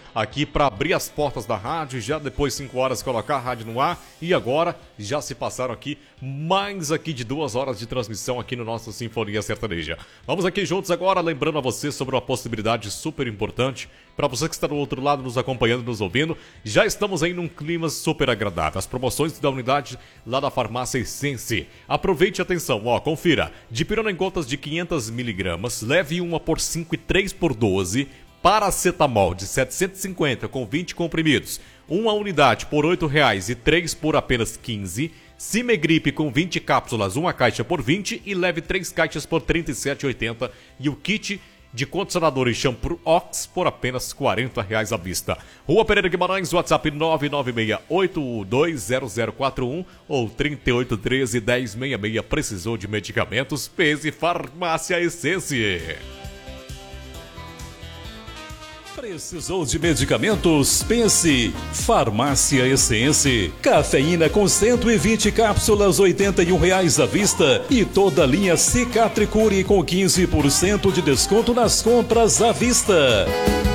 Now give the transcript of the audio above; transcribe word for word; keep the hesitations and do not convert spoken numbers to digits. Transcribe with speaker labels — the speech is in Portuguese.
Speaker 1: aqui para abrir as portas da rádio, já depois cinco horas colocar a rádio no ar e agora já se passaram aqui mais aqui de duas horas de transmissão aqui no nosso Sinfonia Sertaneja. Vamos aqui juntos agora, lembrando a você sobre uma possibilidade super importante para você que está do outro lado nos acompanhando, nos ouvindo. Já estamos aí num clima super agradável. As promoções da unidade lá da Farmácia Essence. Aproveite, atenção, ó, confira. Dipirona em gotas de quinhentos miligramas, leve uma por cinco e três por doze. Paracetamol de setecentos e cinquenta com vinte comprimidos. Uma unidade por oito reais e três por apenas quinze. Cimegripe com vinte cápsulas, uma caixa por vinte e leve três caixas por trinta e sete reais e oitenta centavos. E o kit de condicionador e shampoo Ox por apenas quarenta reais à vista. Rua Pereira Guimarães, WhatsApp nove nove seis oito dois zero zero quatro um ou trinta e oito treze dez sessenta e seis. Precisou de medicamentos? Pense Farmácia Essence.
Speaker 2: Precisou de medicamentos? Pense Farmácia Essence. Cafeína com cento e vinte cápsulas, oitenta e um reais à vista. E toda a linha Cicatricure com quinze por cento de desconto nas compras à vista.